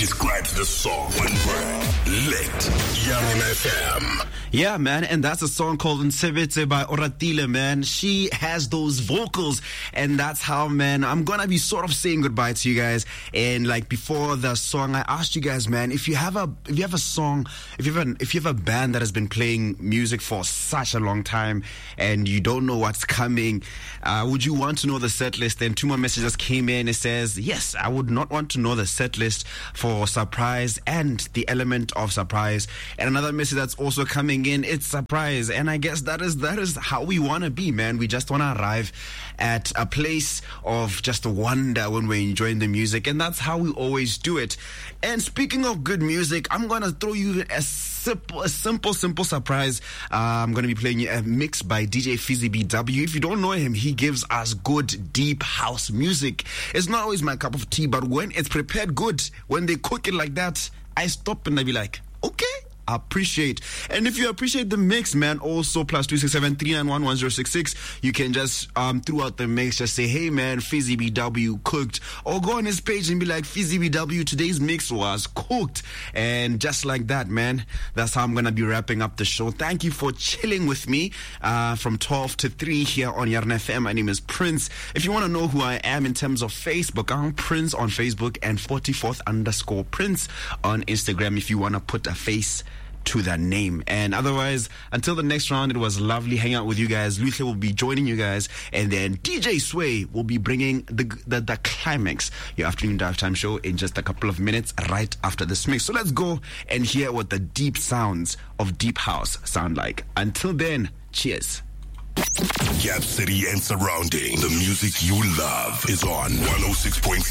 describes the song. One word. Lit. Young FM. Yeah, man, and that's a song called Nsebetse by Oratile, man. She has those vocals, and that's how, man, I'm gonna be sort of saying goodbye to you guys. And like before the song, I asked you guys, man, if you have a song, if you have a band that has been playing music for such a long time, and you don't know what's coming, would you want to know the set list? And 2 more messages came in. It says, yes, I would not want to know the set list for Surprise and the element of surprise. And another message that's also coming in, it's surprise. And I guess that is how we want to be, man. We just want to arrive at a place of just wonder when we're enjoying the music, and that's how we always do it. And speaking of good music, I'm gonna throw you a simple surprise. I'm gonna be playing you a mix by DJ Fizzy BW. If you don't know him, he gives us good deep house music. It's not always my cup of tea, but when it's prepared good, when they cook it like that, I stop and I be like, okay, appreciate. And if you appreciate the mix, man, also +267 391 1066, you can just throughout the mix just say, hey man, Fizzy BW cooked, or go on his page and be like, Fizzy BW, today's mix was cooked. And just like that, man, that's how I'm gonna be wrapping up the show. Thank you for chilling with me from 12 to 3 here on Yarn FM. My name is Prince. If you want to know who I am in terms of Facebook, I'm Prince on Facebook and 44th_Prince on Instagram if you want to put a face to that name. And otherwise, until the next round, it was lovely hanging out with you guys. Luthe will be joining you guys, and then DJ Sway will be bringing the climax, your afternoon drive time show, in just a couple of minutes right after this mix. So let's go and hear what the deep sounds of deep house sound like. Until then, cheers. Gap City and surrounding. The music you love is on 106.7